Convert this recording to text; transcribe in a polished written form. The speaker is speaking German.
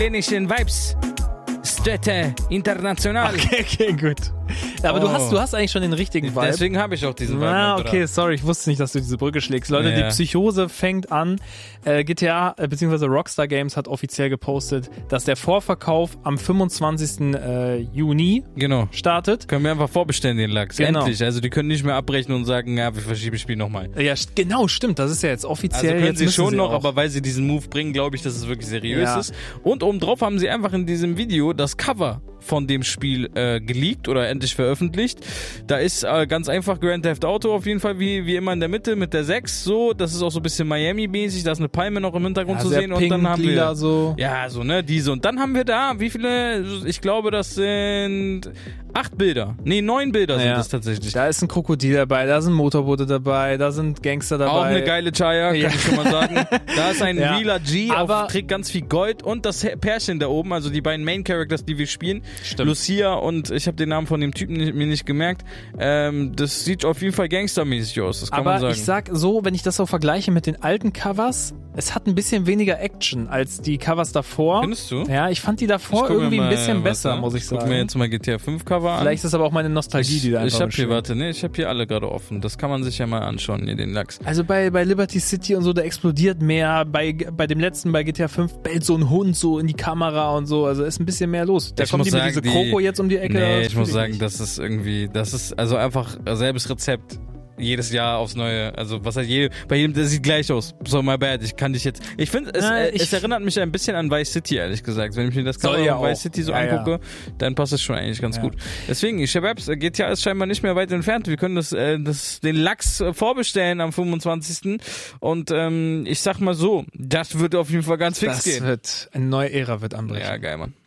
italienischen Vibes. Städte international. Okay, gut. Aber du hast eigentlich schon den richtigen Vibe. Deswegen habe ich auch diesen Vibe. Ah, okay, sorry, ich wusste nicht, dass du diese Brücke schlägst. Leute, die Psychose fängt an. GTA bzw. Rockstar Games hat offiziell gepostet, dass der Vorverkauf am 25. Juni startet. Können wir einfach vorbestellen, den Lachs. Genau. Endlich. Also die können nicht mehr abrechnen und sagen, ja, wir verschieben das Spiel nochmal. Ja, genau, stimmt. Das ist ja jetzt offiziell. Also können sie jetzt schon noch, auch. aber weil sie diesen Move bringen, glaube ich, dass es wirklich seriös ist. Und obendrauf haben sie einfach in diesem Video das Cover von dem Spiel geleakt oder endlich veröffentlicht. Da ist ganz einfach Grand Theft Auto auf jeden Fall wie immer in der Mitte mit der 6 so. Das ist auch so ein bisschen Miami-mäßig. Da ist eine Palme noch im Hintergrund zu sehen. Pink, und dann haben lila wir so. Ja, so, ne, diese. Und dann haben wir da, wie viele? Ich glaube, das sind 8 Bilder. Nee, 9 Bilder sind das tatsächlich. Da ist ein Krokodil dabei, da sind Motorboote dabei, da sind Gangster dabei. Auch eine geile Chaya, kann ich schon mal sagen. Da ist ein realer G, trägt ganz viel Gold und das Pärchen da oben, also die beiden Main Characters, die wir spielen. Stimmt. Lucia und ich habe den Namen von dem Typen mir nicht gemerkt. Das sieht auf jeden Fall gangstermäßig aus, das kann man sagen. Aber ich sag so, wenn ich das so vergleiche mit den alten Covers, es hat ein bisschen weniger Action als die Covers davor. Findest du? Ja, ich fand die davor irgendwie ein bisschen besser, muss ich sagen. Gucken wir jetzt mal GTA 5 Cover an. Vielleicht ist das aber auch meine Nostalgie, die da einfach ich habe hier alle gerade offen. Das kann man sich ja mal anschauen, hier den Lachs. Also bei Liberty City und so, da explodiert mehr. Bei dem letzten, bei GTA 5, bellt so ein Hund so in die Kamera und so. Also ist ein bisschen mehr los. Da kommt mit diese Kroko jetzt um die Ecke. Nee, ich muss sagen, das ist also einfach selbes Rezept. Jedes Jahr aufs Neue. Also was heißt bei jedem, das sieht gleich aus. So, my bad. Ich finde, es erinnert mich ein bisschen an Vice City, ehrlich gesagt. Wenn ich mir das Cover von Vice City so angucke, dann passt es schon eigentlich ganz gut. Deswegen, Shababs, GTA ist scheinbar nicht mehr weit entfernt. Wir können den Lachs vorbestellen am 25. Und ich sag mal so, das wird auf jeden Fall ganz fix gehen. Eine neue Ära wird anbrechen. Ja, geil, Mann.